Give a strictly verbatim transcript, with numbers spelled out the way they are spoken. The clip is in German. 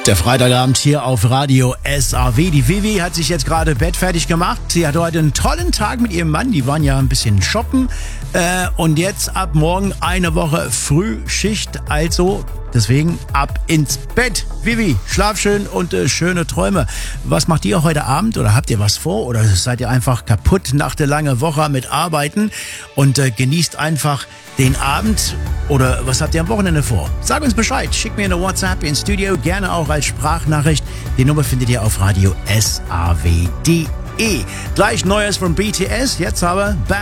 Der Freitagabend hier auf Radio S A W. Die Vivi hat sich jetzt gerade bettfertig gemacht. Sie hatte heute einen tollen Tag mit ihrem Mann. Die waren ja ein bisschen shoppen. Äh, und jetzt ab morgen eine Woche Frühschicht. Also deswegen ab ins Bett. Vivi, schlaf schön und äh, schöne Träume. Was macht ihr heute Abend? Oder habt ihr was vor? Oder seid ihr einfach kaputt nach der langen Woche mit Arbeiten? Und äh, genießt einfach den Abend? Oder was habt ihr am Wochenende vor? Sag uns Bescheid. Schickt mir eine WhatsApp ins Studio. Gerne auch als Sprachnachricht. Die Nummer findet ihr auf radio S A W punkt de. Gleich Neues von B T S. Jetzt aber